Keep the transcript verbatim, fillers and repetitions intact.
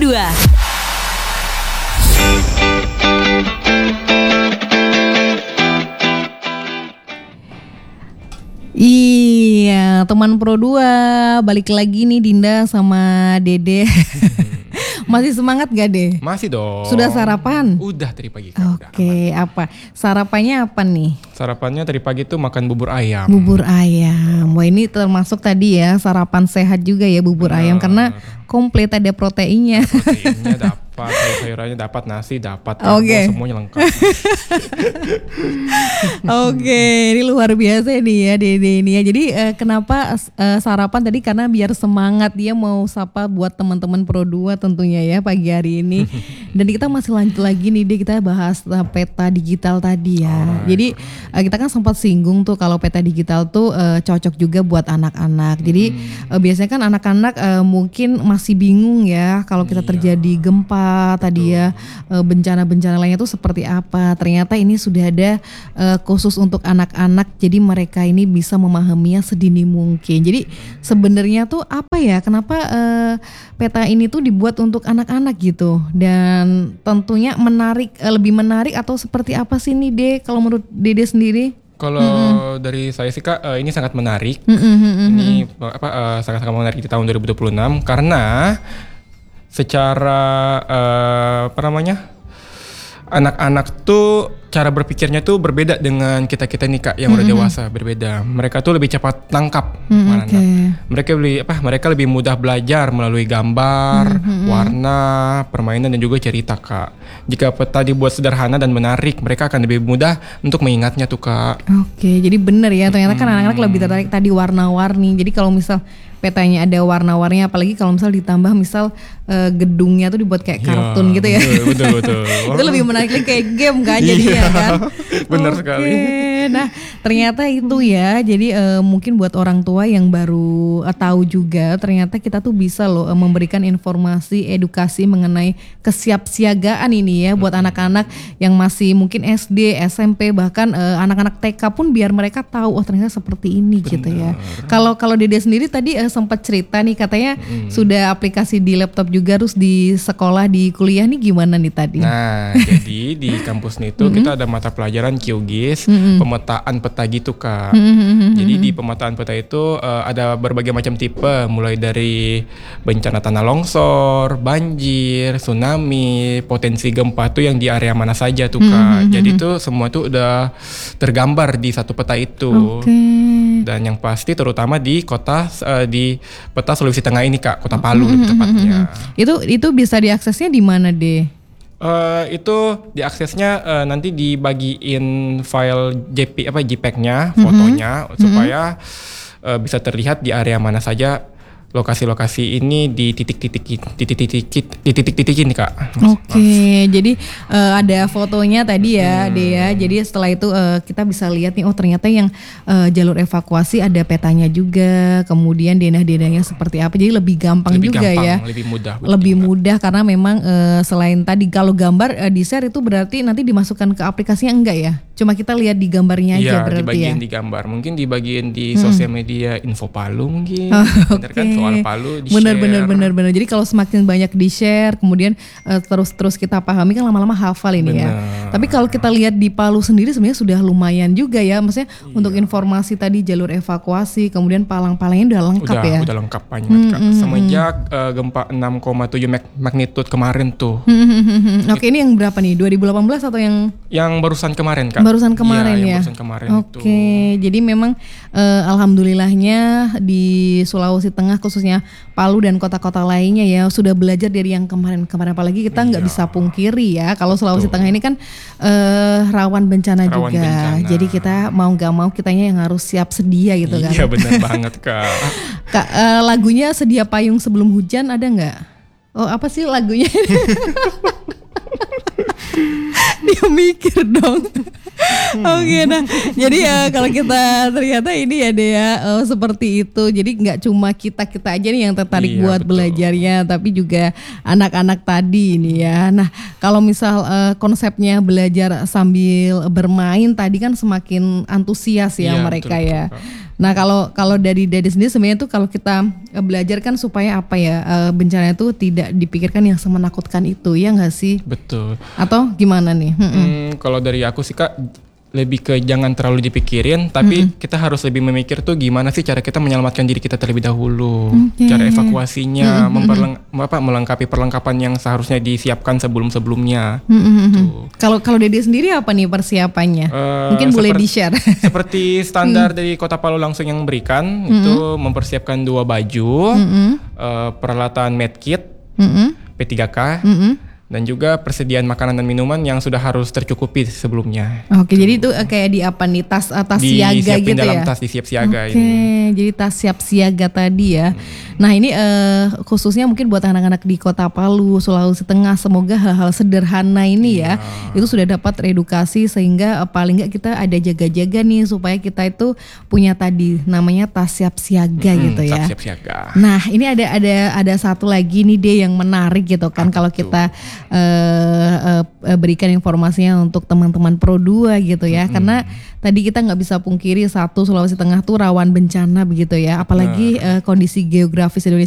dua. Iya, teman Pro dua, balik lagi nih Dinda sama Dede. Masih semangat gak deh? Masih dong. Sudah sarapan? Udah tadi pagi Kak. Oke, okay, apa? Sarapannya apa nih? Sarapannya tadi pagi tuh makan bubur ayam. Bubur ayam. Wah, ini termasuk tadi ya sarapan sehat juga ya bubur Bener. ayam karena komplit ada proteinnya. Proteinnya dapat, sayur-sayurannya dapat, nasi dapat, okay. semuanya lengkap. Oke, okay, ini luar biasa nih ya Dede ini ya. Jadi eh, kenapa eh, sarapan tadi karena biar semangat dia mau sapa buat teman-teman Pro dua tentunya ya pagi hari ini. Dan kita masih lanjut lagi nih deh, kita bahas uh, peta digital tadi ya. Alright. Jadi uh, kita kan sempat singgung tuh kalau peta digital tuh uh, cocok juga buat anak-anak. Jadi hmm. uh, biasanya kan anak-anak uh, mungkin masih bingung ya kalau kita iya. terjadi gempa Betul. tadi ya, uh, bencana-bencana lainnya tuh seperti apa. Ternyata ini sudah ada uh, khusus untuk anak-anak, jadi mereka ini bisa memahaminya sedini mungkin. Jadi sebenarnya tuh apa ya, kenapa uh, peta ini tuh dibuat untuk anak-anak gitu, dan tentunya menarik, lebih menarik atau seperti apa sih nih De kalau menurut Dede sendiri? Kalau mm-hmm. dari saya sih Kak, uh, ini sangat menarik. Mm-hmm. Ini apa uh, sangat-sangat menarik di tahun dua ribu dua puluh enam karena secara uh, apa namanya? anak-anak tuh cara berpikirnya tuh berbeda dengan kita-kita nih Kak yang mm-hmm. udah dewasa, berbeda. Mereka tuh lebih cepat tangkap mm, mana okay. Mereka lebih apa? Mereka lebih mudah belajar melalui gambar, mm-hmm. warna, permainan dan juga cerita Kak. Jika peta dibuat sederhana dan menarik, mereka akan lebih mudah untuk mengingatnya tuh Kak. Oke, jadi benar ya. Ternyata kan mm. anak-anak lebih tertarik tadi warna-warni. Jadi kalau misal petanya ada warna-warninya, apalagi kalau misal ditambah misal uh, gedungnya tuh dibuat kayak kartun ya, gitu ya. Betul, betul, betul. Itu lebih menarik lagi kayak game kan jadinya kan. Benar okay. sekali. Nah ternyata itu ya, jadi uh, mungkin buat orang tua yang baru uh, tahu juga ternyata kita tuh bisa loh uh, memberikan informasi, edukasi mengenai kesiapsiagaan ini ya buat hmm. anak-anak yang masih mungkin S D, S M P, bahkan uh, anak-anak T K pun biar mereka tahu oh ternyata seperti ini. Bener. Gitu ya. Kalau kalau Dede sendiri tadi uh, sempat cerita nih katanya hmm. sudah aplikasi di laptop juga, terus di sekolah, di kuliah nih gimana nih tadi? Nah jadi di kampus nih tuh kita ada mata pelajaran Q G I S, mm-hmm. pemetaan peta gitu Kak. Mm-hmm. Jadi di pemetaan peta itu uh, ada berbagai macam tipe, mulai dari bencana tanah longsor, banjir, tsunami, potensi gempa tuh yang di area mana saja tuh Kak. Mm-hmm. Jadi tuh semua tuh udah tergambar di satu peta itu. Okay. Dan yang pasti terutama di kota uh, di peta Sulawesi Tengah ini Kak, Kota Palu mm-hmm. lebih tepatnya. Itu itu bisa diaksesnya di mana deh? Uh, itu diaksesnya uh, nanti dibagiin file J P apa JPEG-nya, fotonya mm-hmm. supaya uh, bisa terlihat di area mana saja lokasi-lokasi ini di titik-titik titik-titik di titik-titik ini Kak. Oke, okay, jadi uh, ada fotonya tadi ya, hmm. Dea. Jadi setelah itu uh, kita bisa lihat nih, oh ternyata yang uh, jalur evakuasi ada petanya juga, kemudian denah-denahnya seperti apa. Jadi lebih gampang lebih juga gampang, ya. Lebih mudah. Lebih juga. mudah karena memang uh, selain tadi kalau gambar uh, di share itu berarti nanti dimasukkan ke aplikasinya enggak ya? Cuma kita lihat di gambarnya aja ya, berarti ya. Iya, dibagiin di gambar. Mungkin dibagiin di hmm. sosial media Info Palu mungkin. Oh, bener kan? Soal Palu di bener, share. Bener bener bener. Jadi kalau semakin banyak di share, kemudian uh, terus-terus kita pahami kan lama-lama hafal ini bener. ya. Tapi kalau kita lihat di Palu sendiri sebenarnya sudah lumayan juga ya. Maksudnya iya. untuk informasi tadi jalur evakuasi, kemudian palang-palangnya udah lengkap udah, ya. Udah lengkap banget hmm, Kak. Hmm, Semenjak uh, gempa enam koma tujuh magnitude kemarin tuh. Hmm, Oke, ini yang berapa nih? dua ribu delapan belas atau yang? Yang barusan kemarin Kak. Barusan kemarin ya. ya. Barusan kemarin Oke, itu. Jadi memang uh, alhamdulillahnya di Sulawesi Tengah khususnya Palu dan kota-kota lainnya ya sudah belajar dari yang kemarin-kemarin. Apalagi kita nggak iya. bisa pungkiri ya kalau Sulawesi Betul. Tengah ini kan uh, rawan bencana rawan juga. Bencana. Jadi kita mau nggak mau kitanya yang harus siap sedia gitu kan. Iya benar banget Kak. Kak uh, lagunya Sedia Payung Sebelum Hujan ada nggak? Oh apa sih lagunya? Dia mikir dong. Oke, okay, nah jadi ya kalau kita ternyata ini ya Dea uh, seperti itu. Jadi nggak cuma kita kita aja nih yang tertarik iya, buat betul. belajarnya, tapi juga anak-anak tadi ini ya. Nah kalau misal uh, konsepnya belajar sambil bermain tadi kan semakin antusias ya iya, mereka betul, ya. Betul, Nah kalau kalau dari Dede sendiri sebenarnya tuh kalau kita eh, belajar kan supaya apa ya eh, bencana itu tidak dipikirkan yang semenakutkan itu, ya nggak sih? Betul. Atau gimana nih? Mm-mm. Hmm, kalau dari aku sih Kak, lebih ke jangan terlalu dipikirin, tapi Mm-mm. kita harus lebih memikir tuh gimana sih cara kita menyelamatkan diri kita terlebih dahulu, Oke. cara evakuasinya, Mm-mm. memperleng- apa, melengkapi perlengkapan yang seharusnya disiapkan sebelum-sebelumnya. Mm-mm. Tuh. Kalau kalau Dede sendiri apa nih persiapannya? Eh, Mungkin boleh seperti- di-share. Seperti standar dari Kota Palu langsung yang berikan, itu mempersiapkan dua baju, Mm-mm. eh, peralatan medkit, Mm-mm. P tiga K, Mm-mm. dan juga persediaan makanan dan minuman yang sudah harus tercukupi sebelumnya. Oke, jadi itu eh, kayak di apa nih tas eh, tas siaga Disiapin gitu dalam ya? tas disiap siaga Oke, ini. jadi tas siap siaga tadi ya. Nah ini eh, khususnya mungkin buat anak-anak di Kota Palu, Sulawesi Tengah, semoga hal-hal sederhana ini ya itu sudah dapat teredukasi sehingga eh, paling nggak kita ada jaga-jaga nih supaya kita itu punya tadi namanya tas siap siaga Hmm, gitu ya. tas siap siaga. Nah ini ada ada ada satu lagi nih deh yang menarik gitu kan kalau kita eh, eh, berikan informasinya untuk teman-teman Pro dua gitu ya, karena tadi kita nggak bisa pungkiri satu Sulawesi Tengah tuh rawan bencana begitu ya, apalagi eh, kondisi geografis Indonesia